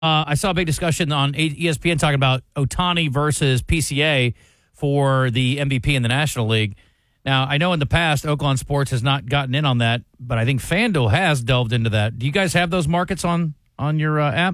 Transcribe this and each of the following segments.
I saw a big discussion on ESPN talking about Ohtani versus PCA for the MVP in the National League. Now, I know in the past, Oaklawn Sports has not gotten in on that, but I think FanDuel has delved into that. Do you guys have those markets on your app?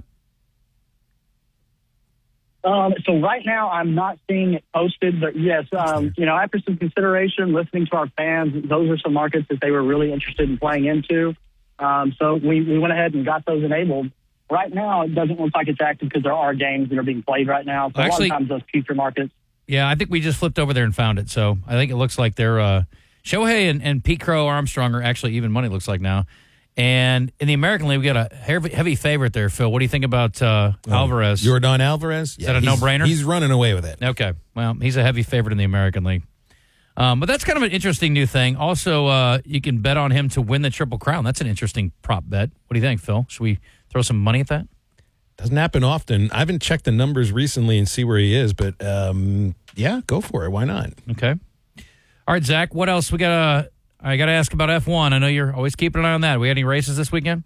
So right now, I'm not seeing it posted, but yes, after some consideration, listening to our fans, those are some markets that they were really interested in playing into. So we went ahead and got those enabled. Right now, it doesn't look like it's active because there are games that are being played right now. So Actually, a lot of times those future markets. Yeah, I think we just flipped over there and found it. So I think it looks like they're Shohei and Pete Crow Armstrong are actually even money, looks like now. And in the American League, we got a heavy favorite there, Phil. What do you think about Alvarez? Jordan Alvarez? Is that a no-brainer? He's running away with it. Okay. Well, he's a heavy favorite in the American League. But that's kind of an interesting new thing. Also, you can bet on him to win the Triple Crown. That's an interesting prop bet. What do you think, Phil? Should we throw some money at that? Doesn't happen often. I haven't checked the numbers recently and see where he is, but yeah, go for it. Why not? Okay. All right, Zach, what else? I got to ask about F1. I know you're always keeping an eye on that. We had any races this weekend?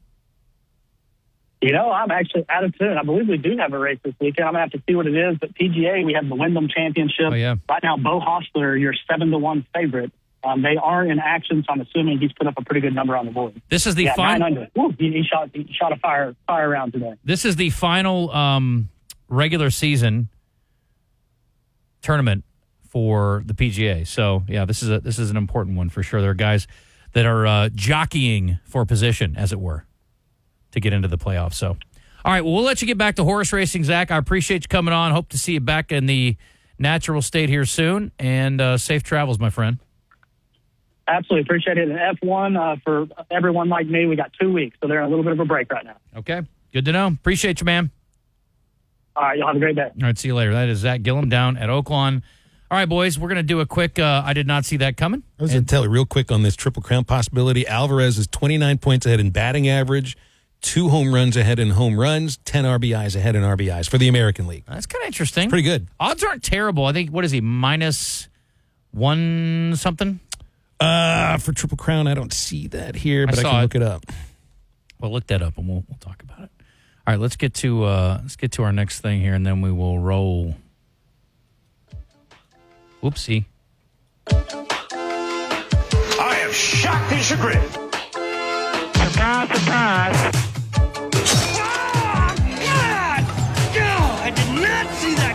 I'm actually out of tune. I believe we do have a race this weekend. I'm going to have to see what it is. But PGA, we have the Wyndham Championship. Oh, yeah. Right now, Bo Hostler, your 7-1 favorite. They are in action, so I'm assuming he's put up a pretty good number on the board. This is the final. 900. Woo, he shot a fire round today. This is the final regular season tournament for the PGA. So yeah, this is an important one for sure. There are guys that are jockeying for position, as it were, to get into the playoffs. So, all right, well, we'll let you get back to horse racing, Zach. I appreciate you coming on. Hope to see you back in the natural state here soon, and safe travels, my friend. Absolutely. Appreciate it. And F1, for everyone like me, we got 2 weeks, so they're in a little bit of a break right now. Okay. Good to know. Appreciate you, man. All right. Y'all have a great day. All right. See you later. That is Zach Gillum down at Oaklawn. All right, boys. We're going to do a quick, I did not see that coming. I was going to tell you real quick on this Triple Crown possibility. Alvarez is 29 points ahead in batting average, 2 home runs ahead in home runs, 10 RBIs ahead in RBIs for the American League. That's kind of interesting. Pretty good. Odds aren't terrible. I think, what is he, -1 something? For Triple Crown, I don't see that here, but I can look it up. Well, look that up, and we'll talk about it. All right, let's get to our next thing here, and then we will roll. Whoopsie! I am shocked and chagrined. Surprise, surprise! Oh, God! Oh, I did not see that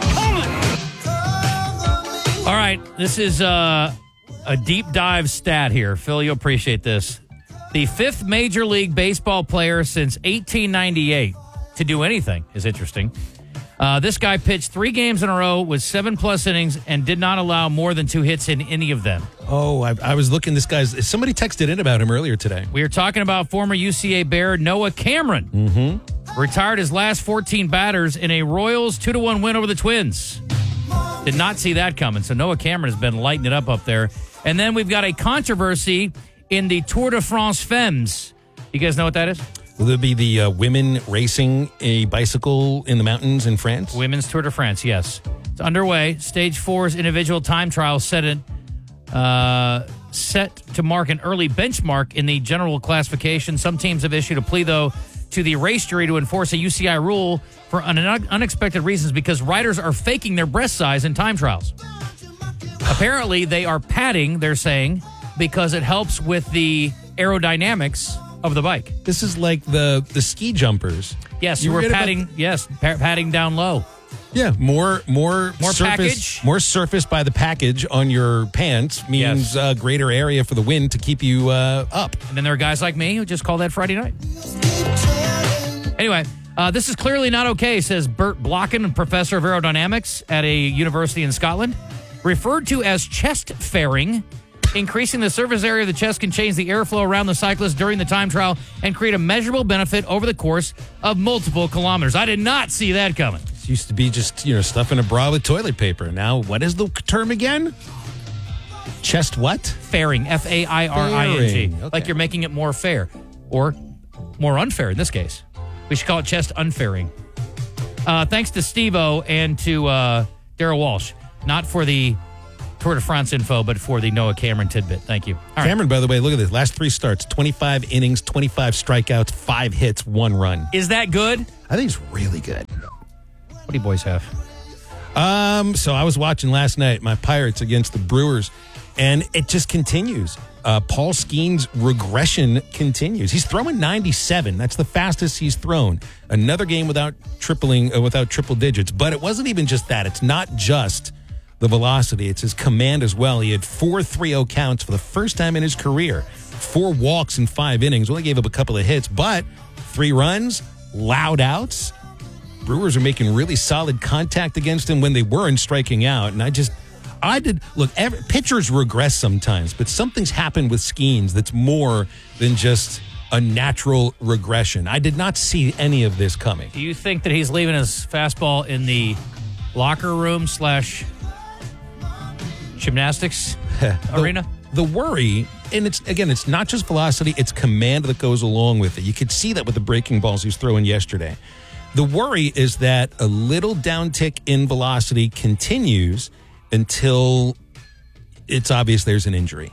coming. All right, this is a deep dive stat here. Phil, you'll appreciate this. The 5th Major League Baseball player since 1898 to do anything is interesting. This guy pitched 3 games in a row with 7+ innings and did not allow more than 2 hits in any of them. Oh, I was looking. This guy's. Somebody texted in about him earlier today. We are talking about former UCA Bear Noah Cameron. Mm-hmm. Retired his last 14 batters in a Royals 2-1 win over the Twins. Did not see that coming. So Noah Cameron has been lighting it up there. And then we've got a controversy in the Tour de France Femmes. You guys know what that is? Will it be the women racing a bicycle in the mountains in France? Women's Tour de France, yes. It's underway. Stage 4's individual time trial set to mark an early benchmark in the general classification. Some teams have issued a plea, though, to the race jury to enforce a UCI rule for unexpected reasons because riders are faking their breast size in time trials. Apparently, they are padding, they're saying, because it helps with the aerodynamics of the bike. This is like the ski jumpers. Yes, you were padding. Yes, padding down low. Yeah, more surface, package. More surface by the package on your pants means greater area for the wind to keep you up. And then there are guys like me who just call that Friday night. Anyway, this is clearly not okay, says Bert Blocken, professor of aerodynamics at a university in Scotland. Referred to as chest fairing, increasing the surface area of the chest can change the airflow around the cyclist during the time trial and create a measurable benefit over the course of multiple kilometers. I did not see that coming. It used to be just, stuffing a bra with toilet paper. Now, what is the term again? Chest what? Fairing, F-A-I-R-I-N-G. Okay. Like you're making it more fair, or more unfair in this case. We should call it chest unfairing. Thanks to Steve-O and to Darrell Walsh. Not for the Tour de France info, but for the Noah Cameron tidbit. Thank you. All right. Cameron, by the way, look at this. Last 3 starts, 25 innings, 25 strikeouts, 5 hits, 1 run. Is that good? I think it's really good. What do you boys have? So I was watching last night, my Pirates against the Brewers, and it just continues. Paul Skeens' regression continues. He's throwing 97. That's the fastest he's thrown. Another game without triple digits. But it wasn't even just that. It's not just the velocity. It's his command as well. He had 4 3-0 counts for the first time in his career. 4 walks in 5 innings. Only gave up a couple of hits, but 3 runs, loud outs. Brewers are making really solid contact against him when they weren't striking out. And pitchers regress sometimes, but something's happened with Skeens that's more than just a natural regression. I did not see any of this coming. Do you think that he's leaving his fastball in the locker room / gymnastics arena? The worry, and it's not just velocity, it's command that goes along with it. You could see that with the breaking balls he was throwing yesterday. The worry is that a little downtick in velocity continues until it's obvious there's an injury.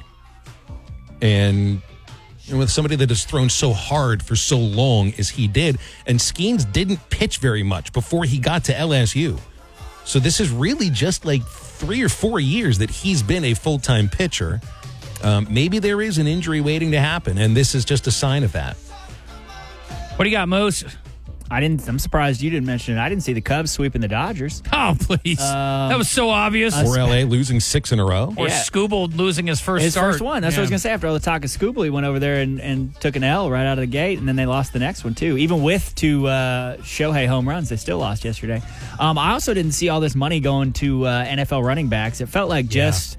And with somebody that has thrown so hard for so long as he did, and Skeens didn't pitch very much before he got to LSU. So this is really just like 3 or 4 years that he's been a full-time pitcher. Maybe there is an injury waiting to happen, and this is just a sign of that. What do you got, Moose? I'm surprised you didn't mention it. I didn't see the Cubs sweeping the Dodgers. Oh, please. That was so obvious. Or LA losing 6 in a row. Or Skubal losing his first start. First one. That's what I was going to say. After all the talk of Skubal, he went over there and took an L right out of the gate, and then they lost the next one, too. Even with 2 Shohei home runs, they still lost yesterday. I also didn't see all this money going to NFL running backs. It felt like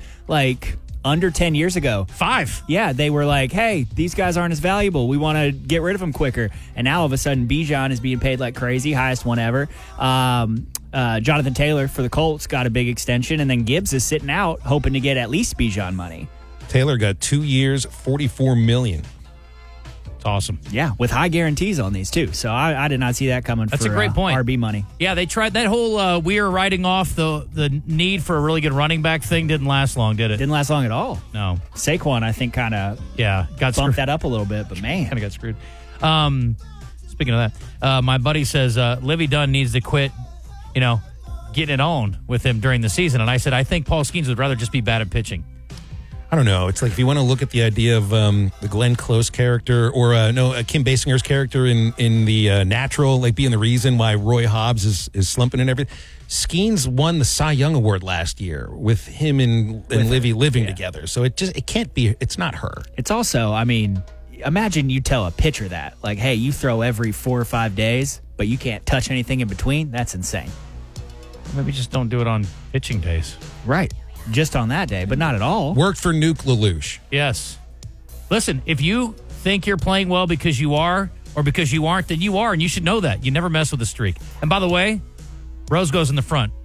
under 10 years ago. 5. Yeah, they were like, hey, these guys aren't as valuable. We want to get rid of them quicker. And now all of a sudden, Bijan is being paid like crazy, highest one ever. Jonathan Taylor for the Colts got a big extension, and then Gibbs is sitting out hoping to get at least Bijan money. Taylor got 2 years, $44 million. It's awesome. Yeah, with high guarantees on these, too. So I did not see that coming. That's a great point. RB money. Yeah, they tried that whole we are writing off the need for a really good running back thing. Didn't last long, did it? Didn't last long at all. No. Saquon, I think, kind of got bumped that up a little bit, but man. Kind of got screwed. Speaking of that, my buddy says Livy Dunn needs to quit, getting it on with him during the season. And I said, I think Paul Skeens would rather just be bad at pitching. I don't know. It's like if you want to look at the idea of the Glenn Close character or Kim Basinger's character in the Natural, like being the reason why Roy Hobbs is slumping and everything. Skeens won the Cy Young Award last year with him and Livy living together. So it can't be. It's not her. It's also, imagine you tell a pitcher that, like, hey, you throw every 4 or 5 days, but you can't touch anything in between. That's insane. Maybe just don't do it on pitching days. Right. Just on that day, but not at all. Worked for Nuke LaLoosh. Yes. Listen, if you think you're playing well because you are or because you aren't, then you are, and you should know that. You never mess with the streak. And by the way, Rose goes in the front.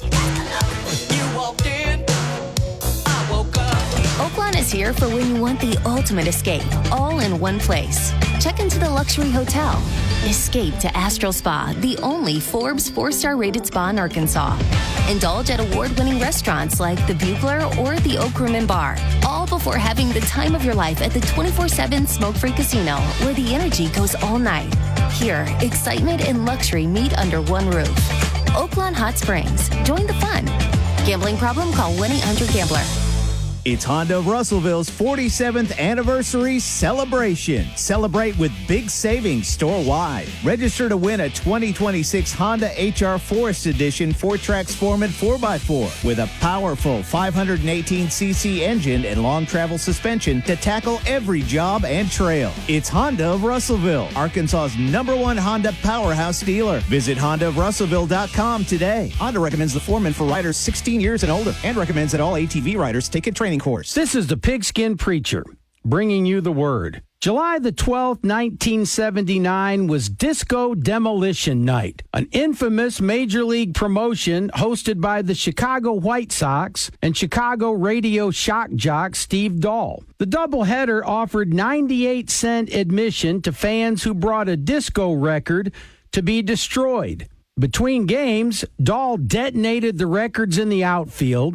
Oaklawn is here for when you want the ultimate escape, all in one place. Check into the luxury hotel. Escape to Astral Spa, the only Forbes 4-star rated spa in Arkansas. Indulge at award-winning restaurants like the Bugler or the Oak Room and Bar, all before having the time of your life at the 24/7 smoke-free casino, where the energy goes all night. Here, excitement and luxury meet under one roof. Oaklawn Hot Springs. Join the fun. Gambling problem? Call 1-800-GAMBLER. It's Honda of Russellville's 47th anniversary celebration. Celebrate with big savings store-wide. Register to win a 2026 Honda HR Forest Edition 4-Trax Foreman 4x4 with a powerful 518cc engine and long travel suspension to tackle every job and trail. It's Honda of Russellville, Arkansas's #1 Honda powerhouse dealer. Visit HondaofRussellville.com today. Honda recommends the Foreman for riders 16 years and older and recommends that all ATV riders take a training course. This is the Pigskin Preacher, bringing you the word. July the 12th, 1979 was Disco Demolition Night, an infamous Major League promotion hosted by the Chicago White Sox and Chicago radio shock jock Steve Dahl. The doubleheader offered 98-cent admission to fans who brought a disco record to be destroyed. Between games, Dahl detonated the records in the outfield,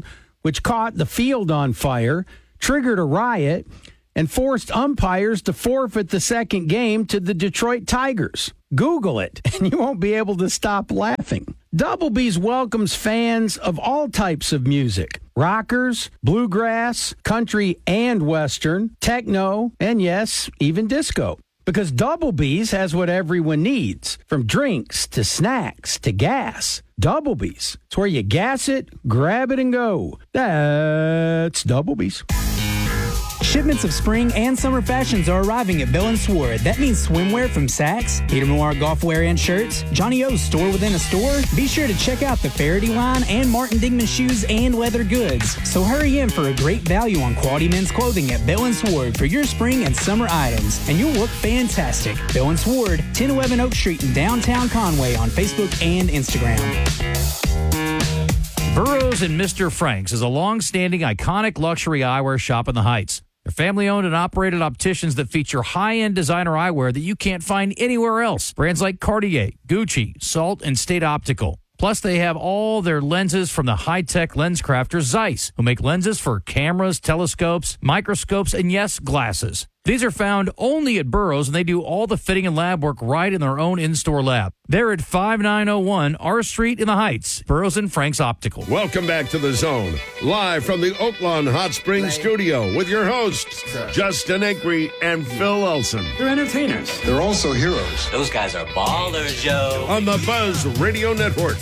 which caught the field on fire, triggered a riot, and forced umpires to forfeit the second game to the Detroit Tigers. Google it, and you won't be able to stop laughing. Double B's welcomes fans of all types of music. Rockers, bluegrass, country and western, techno, and yes, even disco. Because Double B's has what everyone needs, from drinks to snacks to gas. Double B's. It's where you gas it, grab it, and go. That's Double B's. Shipments of spring and summer fashions are arriving at Bill & Sword. That means swimwear from Saks, Peter Noir golfwear and shirts, Johnny O's store within a store. Be sure to check out the Faraday line and Martin Dingman shoes and leather goods. So hurry in for a great value on quality men's clothing at Bill & Sword for your spring and summer items, and you'll look fantastic. Bill & Sword, 1011 Oak Street in downtown Conway on Facebook and Instagram. Burroughs and Mr. Frank's is a long-standing, iconic luxury eyewear shop in the Heights. They're family-owned and operated opticians that feature high-end designer eyewear that you can't find anywhere else. Brands like Cartier, Gucci, Salt, and State Optical. Plus, they have all their lenses from the high-tech lens crafter Zeiss, who make lenses for cameras, telescopes, microscopes, and yes, glasses. These are found only at Burroughs, and they do all the fitting and lab work right in their own in-store lab. They're at 5901 R Street in the Heights, Burroughs and Frank's Optical. Welcome back to The Zone, live from the Oaklawn Hot Springs studio with your hosts, Justin Acree and Phil Elson. They're entertainers. They're also heroes. Those guys are ballers, Joe. On the Buzz Radio Network.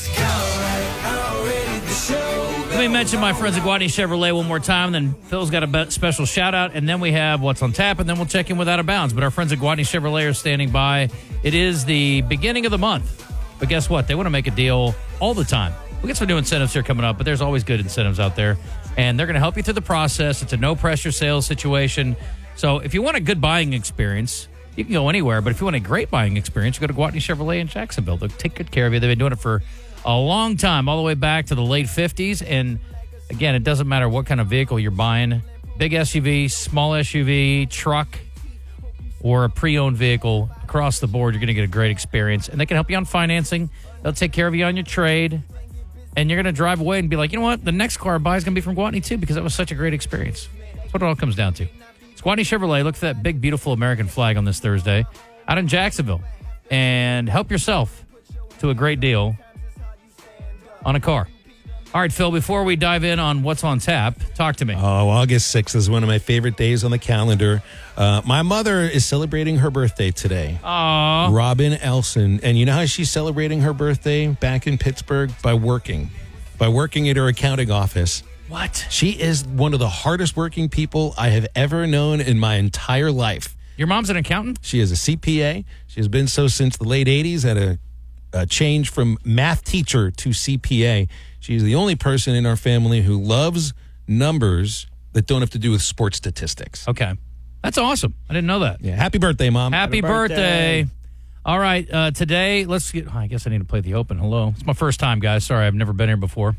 Let me mention my friends at Guadney Chevrolet one more time, then Phil's got a special shout-out, and then we have What's on Tap, and then we'll check in with Out of Bounds. But our friends at Guadney Chevrolet are standing by. It is the beginning of the month, but guess what? They want to make a deal all the time. We'll get some new incentives here coming up, but there's always good incentives out there, and they're going to help you through the process. It's a no-pressure sales situation. So if you want a good buying experience, you can go anywhere, but if you want a great buying experience, you go to Guadney Chevrolet in Jacksonville. They'll take good care of you. They've been doing it for a long time, all the way back to the late 50s. And again, it doesn't matter what kind of vehicle you're buying. Big SUV, small SUV, truck, or a pre-owned vehicle. Across the board, you're going to get a great experience. And they can help you on financing. They'll take care of you on your trade. And you're going to drive away and be like, you know what? The next car I buy is going to be from Guadney, too, because that was such a great experience. That's what it all comes down to. It's Guadney Chevrolet. Look for that big, beautiful American flag on this Thursday out in Jacksonville. And help yourself to a great deal on a car. All right, Phil, before we dive in on What's on Tap, talk to me. Oh, August 6th is one of my favorite days on the calendar. My mother is celebrating her birthday today. Aww. Robin Elson. And you know how she's celebrating her birthday back in Pittsburgh? By working at her accounting office. What? She is one of the hardest working people I have ever known in my entire life. Your mom's an accountant? She is a CPA. She has been so since the late 80s at a change from math teacher to CPA. She's the only person in our family who loves numbers that don't have to do with sports statistics. Okay. That's awesome. I didn't know that. Yeah. Happy birthday, Mom. Happy birthday. All right. Today, let's get... I guess I need to play the open. Hello. It's my first time, guys. Sorry, I've never been here before.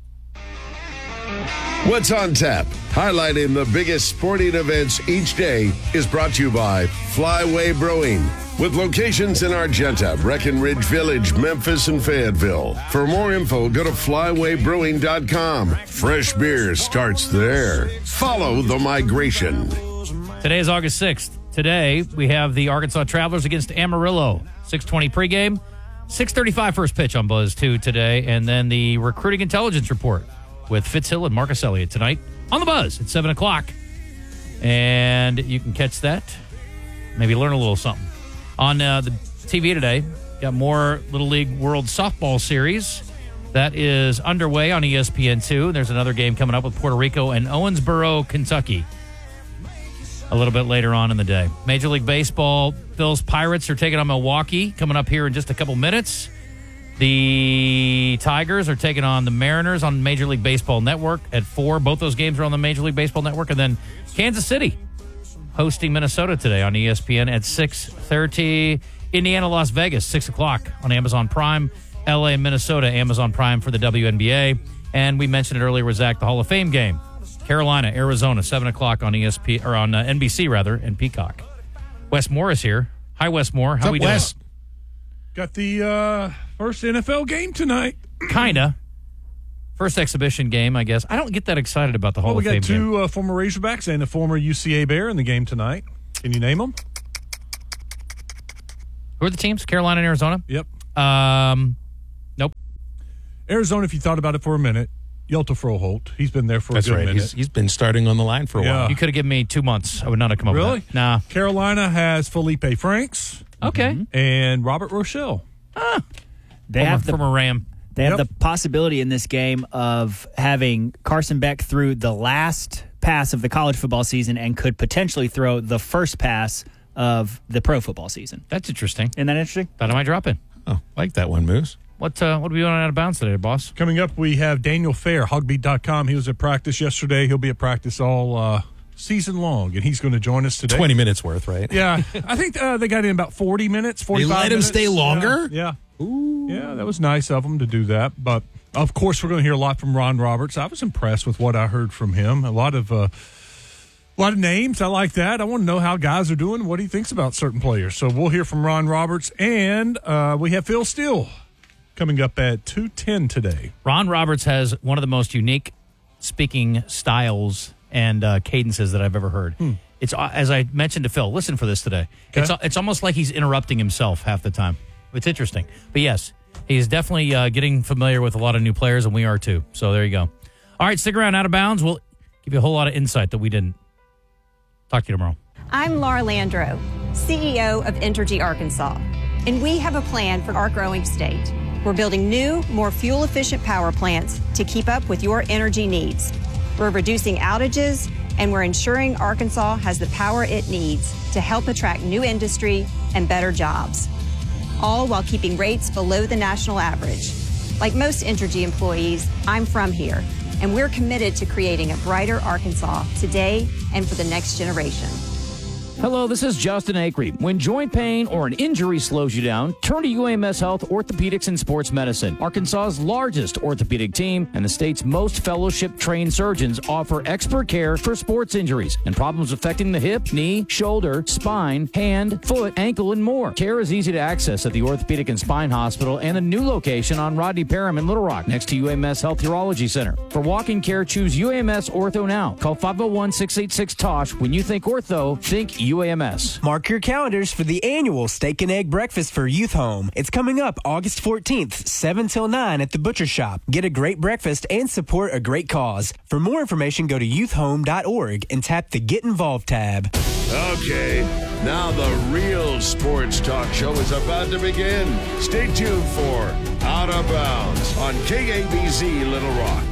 What's on Tap, highlighting the biggest sporting events each day, is brought to you by Flyway Brewing, with locations in Argenta, Breckenridge Village, Memphis, and Fayetteville. For more info, go to flywaybrewing.com. Fresh beer starts there. Follow the migration. Today is August 6th. Today, we have the Arkansas Travelers against Amarillo. 6:20 pregame, 6:35 first pitch on Buzz 2 today, and then the Recruiting Intelligence Report with Fitzhill and Marcus Elliott tonight on the Buzz at 7 o'clock. And you can catch that, maybe learn a little something. On the TV today, got more Little League World Softball Series. That is underway on ESPN2. There's another game coming up with Puerto Rico and Owensboro, Kentucky, a little bit later on in the day. Major League Baseball, Phil's Pirates are taking on Milwaukee coming up here in just a couple minutes. The Tigers are taking on the Mariners on Major League Baseball Network at 4. Both those games are on the Major League Baseball Network. And then Kansas City hosting Minnesota today on ESPN at 6:30. Indiana, Las Vegas, 6 o'clock on Amazon Prime. LA, Minnesota, Amazon Prime for the WNBA. And we mentioned it earlier with Zach, the Hall of Fame game. Carolina, Arizona, 7 o'clock on ESPN, or on NBC, rather, and Peacock. Wes Moore is here. Hi, Wes Moore. How we doing? Got the first NFL game tonight. Kinda. First exhibition game, I guess. I don't get that excited about the Hall of Fame game. We got two former Razorbacks and a former UCA Bear in the game tonight. Can you name them? Who are the teams? Carolina and Arizona? Yep. Nope. Arizona, if you thought about it for a minute, Yelta Froholt. He's been there for a good minute. He's been starting on the line for a while. You could have given me 2 months. I would not have come up with that. Really? Nah. Carolina has Felipe Franks. Okay. And Robert Rochelle. They have from a Ram. They have the possibility in this game of having Carson Beck through the last pass of the college football season and could potentially throw the first pass of the pro football season. That's interesting. Isn't that interesting? Thought I might drop in. Oh, like that one, Moose. What are we doing out of bounds today, boss? Coming up, we have Daniel Fair, hogbeat.com. He was at practice yesterday. He'll be at practice all season long, and he's going to join us today. 20 minutes worth, right? Yeah. I think they got in about 40 minutes, 45 minutes. They let him stay longer? Yeah. Ooh. Yeah, that was nice of him to do that. But, of course, we're going to hear a lot from Ron Roberts. I was impressed with what I heard from him. A lot of names. I like that. I want to know how guys are doing, what he thinks about certain players. So we'll hear from Ron Roberts, and we have Phil Steele coming up at 2:10 today. Ron Roberts has one of the most unique speaking styles and cadences that I've ever heard. It's as I mentioned to Phil, listen for this today. Okay. It's almost like he's interrupting himself half the time. It's interesting. But yes, he's definitely getting familiar with a lot of new players, and we are too. So there you go. All right, stick around. Out of Bounds, we'll give you a whole lot of insight that we didn't. Talk to you tomorrow. I'm Laura Landro, CEO of Entergy Arkansas, and we have a plan for our growing state. We're building new, more fuel-efficient power plants to keep up with your energy needs. We're reducing outages, and we're ensuring Arkansas has the power it needs to help attract new industry and better jobs, all while keeping rates below the national average. Like most Entergy employees, I'm from here, and we're committed to creating a brighter Arkansas today and for the next generation. Hello, this is Justin Acree. When joint pain or an injury slows you down, turn to UAMS Health Orthopedics and Sports Medicine. Arkansas's largest orthopedic team and the state's most fellowship-trained surgeons offer expert care for sports injuries and problems affecting the hip, knee, shoulder, spine, hand, foot, ankle, and more. Care is easy to access at the Orthopedic and Spine Hospital and a new location on Rodney Parham in Little Rock next to UAMS Health Urology Center. For walking care, choose UAMS Ortho now. Call 501-686-TOSH. When you think ortho, think UAMS. Mark your calendars for the annual Steak and Egg Breakfast for Youth Home. It's coming up August 14th, 7 till 9 at the Butcher Shop. Get a great breakfast and support a great cause. For more information, go to youthhome.org and tap the Get Involved tab. Okay, now the real sports talk show is about to begin. Stay tuned for Out of Bounds on KABZ Little Rock.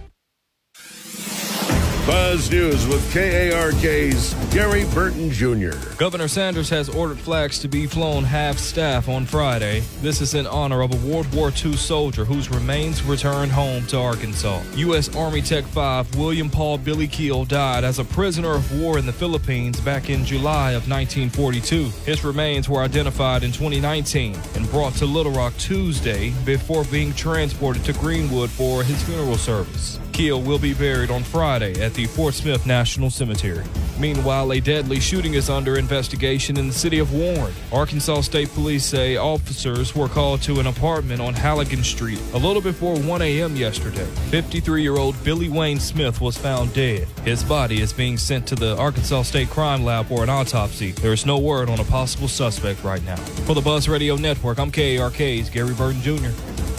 Buzz News with KARK's Gary Burton Jr. Governor Sanders has ordered flags to be flown half-staff on Friday. This is in honor of a World War II soldier whose remains returned home to Arkansas. U.S. Army Tech 5 William Paul Billy Keel died as a prisoner of war in the Philippines back in July of 1942. His remains were identified in 2019 and brought to Little Rock Tuesday before being transported to Greenwood for his funeral service. Keel will be buried on Friday at the Fort Smith National Cemetery. Meanwhile, a deadly shooting is under investigation in the city of Warren. Arkansas State Police say officers were called to an apartment on Halligan Street a little before 1 a.m. yesterday. 53-year-old Billy Wayne Smith was found dead. His body is being sent to the Arkansas State Crime Lab for an autopsy. There is no word on a possible suspect right now. For the Buzz Radio Network, I'm KARK's Gary Burton Jr.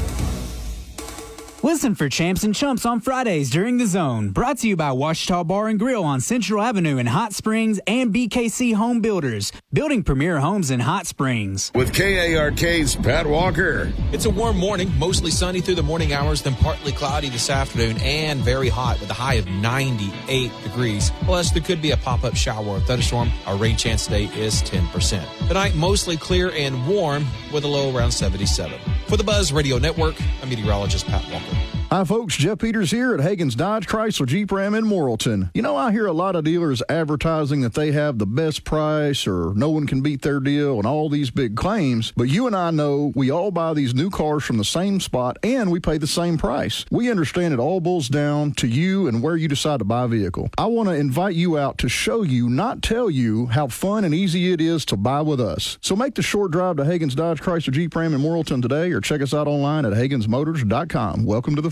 Listen for Champs and Chumps on Fridays during The Zone. Brought to you by Ouachita Bar and Grill on Central Avenue in Hot Springs and BKC Home Builders, building premier homes in Hot Springs. With KARK's Pat Walker. It's a warm morning, mostly sunny through the morning hours, then partly cloudy this afternoon and very hot with a high of 98 degrees. Plus, there could be a pop-up shower or thunderstorm. Our rain chance today is 10%. Tonight, mostly clear and warm with a low around 77. For the Buzz Radio Network, I'm meteorologist Pat Walker. Hi, folks. Jeff Peters here at Hagen's Dodge Chrysler Jeep Ram in Morrilton. You know, I hear a lot of dealers advertising that they have the best price or no one can beat their deal and all these big claims, but you and I know we all buy these new cars from the same spot and we pay the same price. We understand it all boils down to you and where you decide to buy a vehicle. I want to invite you out to show you, not tell you, how fun and easy it is to buy with us. So make the short drive to Hagen's Dodge Chrysler Jeep Ram in Morrilton today or check us out online at HagensMotors.com. Welcome to the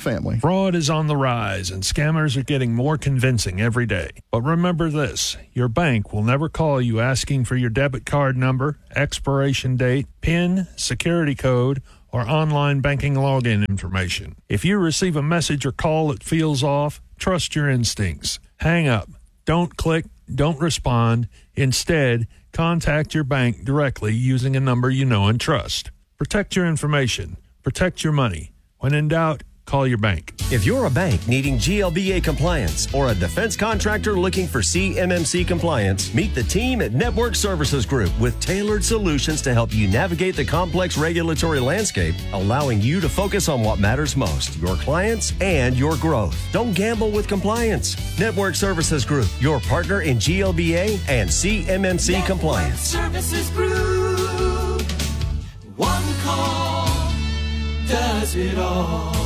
family. Fraud is on the rise, and scammers are getting more convincing every day. But remember this, your bank will never call you asking for your debit card number, expiration date, PIN, security code, or online banking login information. If you receive a message or call that feels off, trust your instincts. Hang up. Don't click. Don't respond. Instead, contact your bank directly using a number you know and trust. Protect your information. Protect your money. When in doubt, call your bank. If you're a bank needing GLBA compliance or a defense contractor looking for CMMC compliance, meet the team at Network Services Group with tailored solutions to help you navigate the complex regulatory landscape, allowing you to focus on what matters most, your clients and your growth. Don't gamble with compliance. Network Services Group, your partner in GLBA and CMMC Network compliance. Services Group. One call does it all.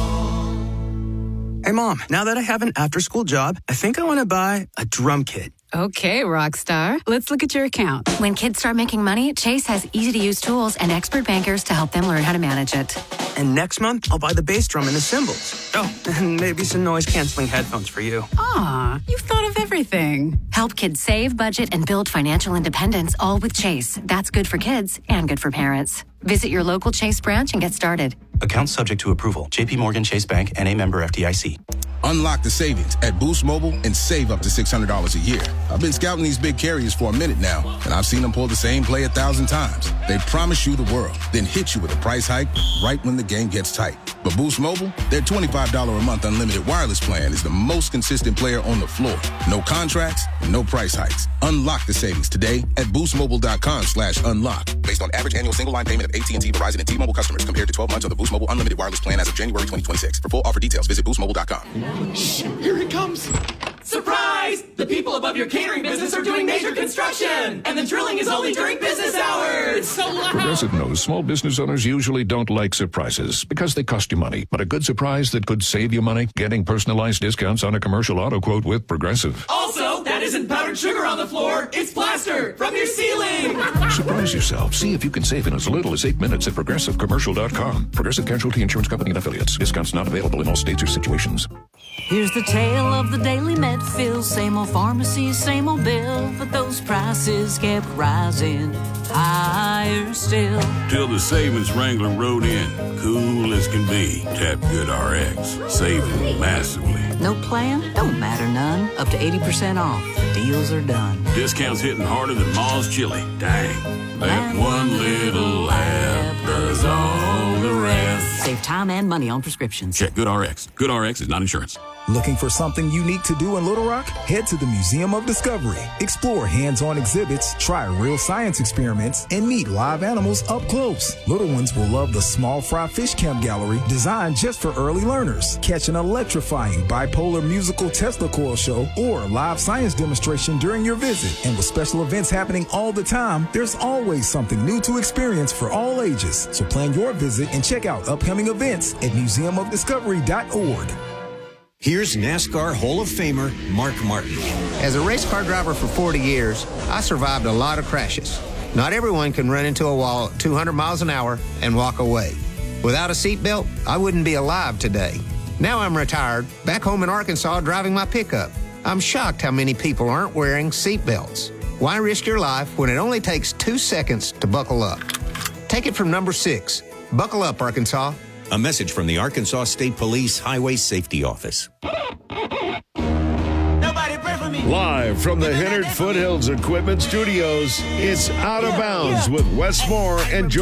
Hey, Mom, now that I have an after-school job, I think I want to buy a drum kit. Okay, Rockstar. Let's look at your account. When kids start making money, Chase has easy-to-use tools and expert bankers to help them learn how to manage it. And next month, I'll buy the bass drum and the cymbals. Oh, and maybe some noise-canceling headphones for you. Aw, you've thought of everything. Help kids save, budget, and build financial independence, all with Chase. That's good for kids and good for parents. Visit your local Chase branch and get started. Account subject to approval. JP Morgan Chase Bank, N.A. member FDIC. Unlock the savings at Boost Mobile and save up to $600 a year. I've been scouting these big carriers for a minute now, and I've seen them pull the same play 1,000 times. They promise you the world, then hit you with a price hike right when the game gets tight. But Boost Mobile, their $25 a month unlimited wireless plan is the most consistent player on the floor. No contracts, no price hikes. Unlock the savings today at boostmobile.com/unlock. Based on average annual single line payment of AT&T, Verizon, and T-Mobile customers compared to 12 months of the Boost Mobile unlimited wireless plan as of January 2026. For full offer details, visit boostmobile.com. Shh, here it comes. Surprise! The people above your catering business are doing major construction, and the drilling is only during business hours. It's so loud. Progressive knows small business owners usually don't like surprises because they cost you money. But a good surprise that could save you money? Getting personalized discounts on a commercial auto quote with Progressive. Also, that isn't powdered sugar on the floor. It's plaster from your ceiling. Surprise yourself. See if you can save in as little as 8 minutes at ProgressiveCommercial.com. Progressive Casualty Insurance Company and Affiliates. Discounts not available in all states or situations. Here's the tale of the daily Medfill. Same old pharmacy, same old bill, but those prices kept rising higher still. Till the savings wrangler rode in, cool as can be. Tap Good RX, saving massively. No plan? Don't matter none. Up to 80% off. The deals are done. Discounts hitting harder than Ma's chili. Dang. That one little app does all the rest. Save time and money on prescriptions. Check Good RX. Good RX is not insurance. Looking for something unique to do in Little Rock? Head to the Museum of Discovery. Explore hands-on exhibits, try real science experiments, and meet live animals up close. Little ones will love the Small Fry Fish Camp Gallery, designed just for early learners. Catch an electrifying bipolar musical Tesla coil show or live science demonstration during your visit. And with special events happening all the time, there's always something new to experience for all ages. So plan your visit and check out upcoming events at museumofdiscovery.org. Here's NASCAR Hall of Famer Mark Martin. As a race car driver for 40 years, I survived a lot of crashes. Not everyone can run into a wall at 200 miles an hour and walk away. Without a seatbelt, I wouldn't be alive today. Now I'm retired, back home in Arkansas driving my pickup. I'm shocked how many people aren't wearing seatbelts. Why risk your life when it only takes 2 seconds to buckle up? Take it from number 6. Buckle up, Arkansas. A message from the Arkansas State Police Highway Safety Office. Live from the Hennard Foothills Equipment Studios, it's Out of Bounds with Wes Moore and George.